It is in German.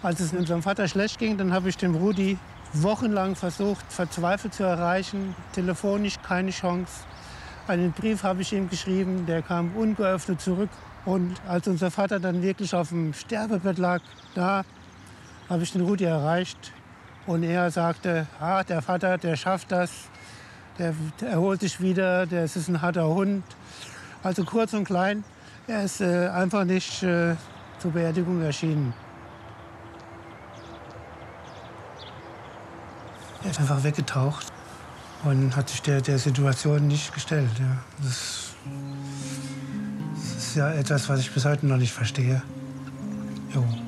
Als es unserem Vater schlecht ging, dann habe ich den Rudi wochenlang versucht, verzweifelt zu erreichen. Telefonisch keine Chance. Einen Brief habe ich ihm geschrieben, der kam ungeöffnet zurück. Und als unser Vater dann wirklich auf dem Sterbebett lag, da habe ich den Rudi erreicht. Und er sagte, der Vater, der schafft das, der erholt sich wieder, der ist ein harter Hund. Also kurz und klein, er ist einfach nicht zur Beerdigung erschienen. Er ist einfach weggetaucht und hat sich der Situation nicht gestellt. Ja. Das ist ja etwas, was ich bis heute noch nicht verstehe. Jo.